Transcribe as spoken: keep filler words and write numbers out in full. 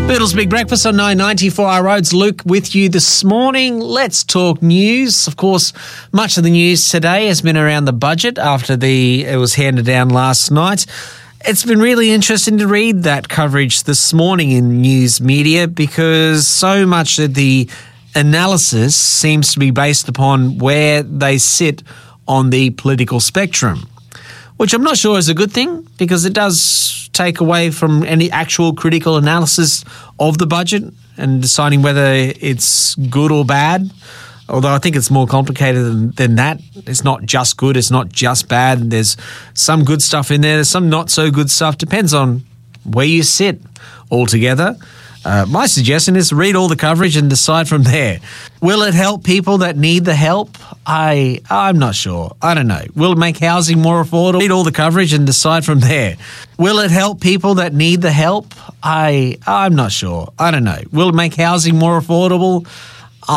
Beatles Big Breakfast on nine ninety-four Our Roads. Luke with you this morning. Let's talk news. Of course, much of the news today has been around the budget after the it was handed down last night. It's been really interesting to read that coverage this morning in news media because so much of the analysis seems to be based upon where they sit on the political spectrum, which I'm not sure is a good thing because it does take away from any actual critical analysis of the budget and deciding whether it's good or bad. Although I think it's more complicated than, than that. It's not just good, it's not just bad. There's some good stuff in there, there's some not so good stuff. Depends on where you sit altogether. Uh, my suggestion is read all the coverage and decide from there. Will it help people that need the help? I, I'm not sure. I don't know. Will it make housing more affordable? Read all the coverage and decide from there. Will it help people that need the help? I, I'm not sure. I don't know. Will it make housing more affordable?